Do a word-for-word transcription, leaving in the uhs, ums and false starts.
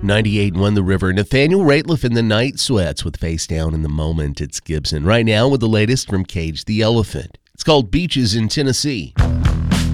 ninety-eight won the river. Nathaniel Rateliff in the Night Sweats with Face Down in the Moment. It's Gibson right now with the latest from Cage the Elephant. It's called Beaches in Tennessee.